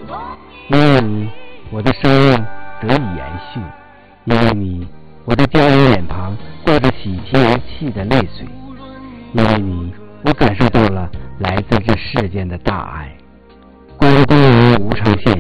因为你，我的生命得以延续；因为你，我的娇柔脸庞挂着喜极而泣的泪水；因为你，我感受到了来自这世间的大爱。关于公园无常性，